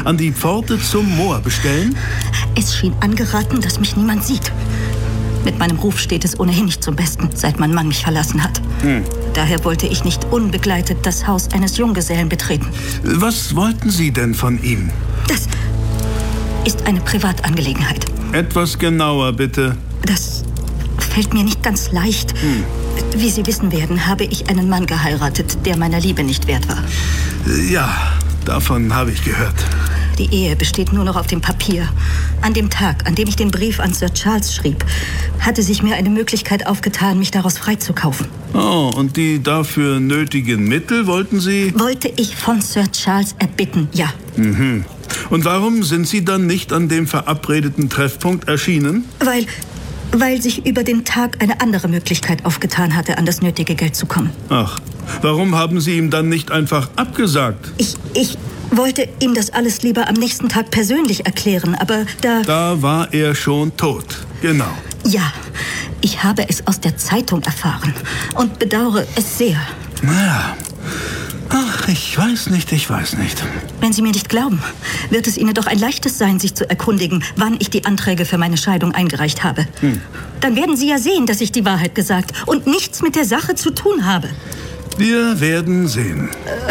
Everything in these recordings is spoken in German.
an die Pforte zum Moor bestellen? Es schien angeraten, dass mich niemand sieht. Mit meinem Ruf steht es ohnehin nicht zum Besten, seit mein Mann mich verlassen hat. Daher wollte ich nicht unbegleitet das Haus eines Junggesellen betreten. Was wollten Sie denn von ihm? Das ist eine Privatangelegenheit. Etwas genauer, bitte. Das fällt mir nicht ganz leicht. Wie Sie wissen werden, habe ich einen Mann geheiratet, der meiner Liebe nicht wert war. Ja, davon habe ich gehört. Die Ehe besteht nur noch auf dem Papier. An dem Tag, an dem ich den Brief an Sir Charles schrieb, hatte sich mir eine Möglichkeit aufgetan, mich daraus freizukaufen. Oh, und die dafür nötigen Mittel wollten Sie? Wollte ich von Sir Charles erbitten, ja. Und warum sind Sie dann nicht an dem verabredeten Treffpunkt erschienen? Weil sich über den Tag eine andere Möglichkeit aufgetan hatte, an das nötige Geld zu kommen. Ach, warum haben Sie ihm dann nicht einfach abgesagt? Ich wollte ihm das alles lieber am nächsten Tag persönlich erklären, aber Da war er schon tot, genau. Ja, ich habe es aus der Zeitung erfahren und bedauere es sehr. Ja. Ach, ich weiß nicht. Wenn Sie mir nicht glauben, wird es Ihnen doch ein leichtes sein, sich zu erkundigen, wann ich die Anträge für meine Scheidung eingereicht habe. Dann werden Sie ja sehen, dass ich die Wahrheit gesagt und nichts mit der Sache zu tun habe. Wir werden sehen.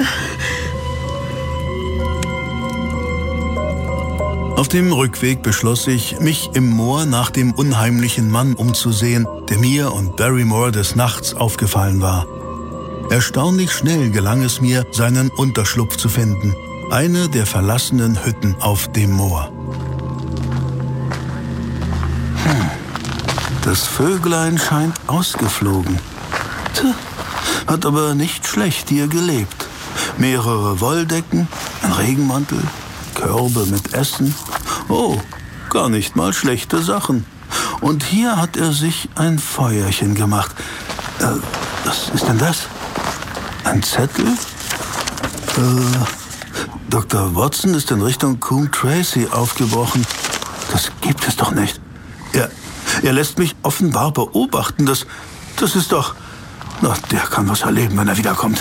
Auf dem Rückweg beschloss ich, mich im Moor nach dem unheimlichen Mann umzusehen, der mir und Barrymore des Nachts aufgefallen war. Erstaunlich schnell gelang es mir, seinen Unterschlupf zu finden. Eine der verlassenen Hütten auf dem Moor. Das Vöglein scheint ausgeflogen. Hat aber nicht schlecht hier gelebt. Mehrere Wolldecken, ein Regenmantel, Körbe mit Essen. Oh, gar nicht mal schlechte Sachen. Und hier hat er sich ein Feuerchen gemacht. Was ist denn das? Ein Zettel? Dr. Watson ist in Richtung Coombe Tracey aufgebrochen. Das gibt es doch nicht. Er lässt mich offenbar beobachten. Das ist doch... Na, der kann was erleben, wenn er wiederkommt.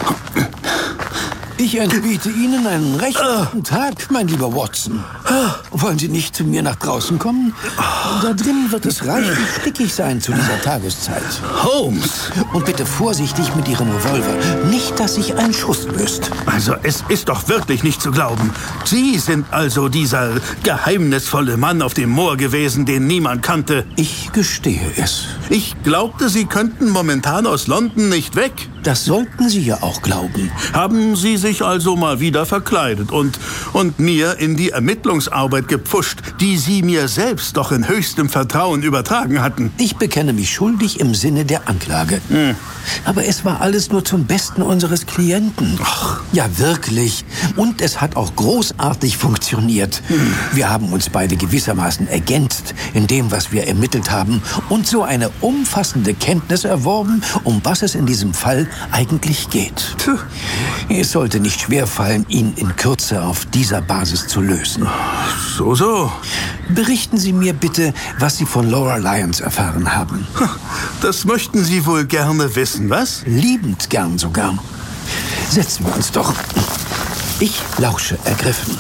Ich entbiete Ihnen einen recht guten Tag, mein lieber Watson. Wollen Sie nicht zu mir nach draußen kommen? Da drin wird es reichlich stickig sein zu dieser Tageszeit. Holmes! Und bitte vorsichtig mit Ihrem Revolver. Nicht, dass sich ein Schuss löst. Also, es ist doch wirklich nicht zu glauben. Sie sind also dieser geheimnisvolle Mann auf dem Moor gewesen, den niemand kannte. Ich gestehe es. Ich glaubte, Sie könnten momentan aus London nicht weg. Das sollten Sie ja auch glauben. Haben Sie sich also mal wieder verkleidet und mir in die Ermittlungsarbeit gepfuscht, die Sie mir selbst doch in höchstem Vertrauen übertragen hatten? Ich bekenne mich schuldig im Sinne der Anklage. Aber es war alles nur zum Besten unseres Klienten. Ach. Ja, wirklich. Und es hat auch großartig funktioniert. Wir haben uns beide gewissermaßen ergänzt in dem, was wir ermittelt haben und so eine umfassende Kenntnis erworben, um was es in diesem Fall eigentlich geht. Es sollte nicht schwerfallen, ihn in Kürze auf dieser Basis zu lösen. So. Berichten Sie mir bitte, was Sie von Laura Lyons erfahren haben. Das möchten Sie wohl gerne wissen, was? Liebend gern sogar. Setzen wir uns doch. Ich lausche ergriffen.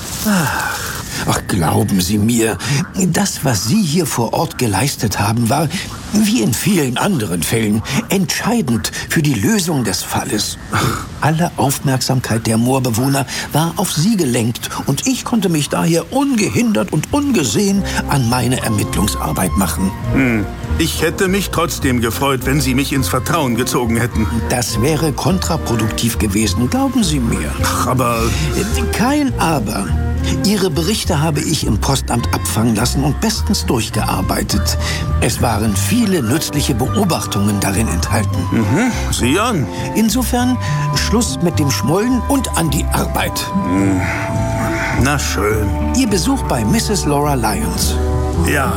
Ach, glauben Sie mir, das, was Sie hier vor Ort geleistet haben, war, wie in vielen anderen Fällen, entscheidend für die Lösung des Falles. Alle Aufmerksamkeit der Moorbewohner war auf Sie gelenkt und ich konnte mich daher ungehindert und ungesehen an meine Ermittlungsarbeit machen. Ich hätte mich trotzdem gefreut, wenn Sie mich ins Vertrauen gezogen hätten. Das wäre kontraproduktiv gewesen, glauben Sie mir. Ach, aber... Kein Aber. Ihre Berichte habe ich im Postamt abfangen lassen und bestens durchgearbeitet. Es waren viele nützliche Beobachtungen darin enthalten. Sieh an. Insofern Schluss mit dem Schmollen und an die Arbeit. Na schön. Ihr Besuch bei Mrs. Laura Lyons. Ja.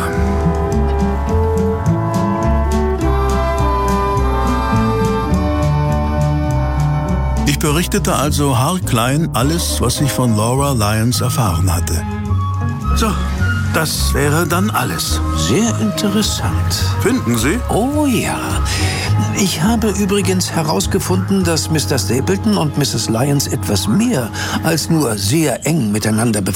Ich berichtete also haarklein alles, was ich von Laura Lyons erfahren hatte. So, das wäre dann alles. Sehr interessant. Finden Sie? Oh ja. Ich habe übrigens herausgefunden, dass Mr. Stapleton und Mrs. Lyons etwas mehr als nur sehr eng miteinander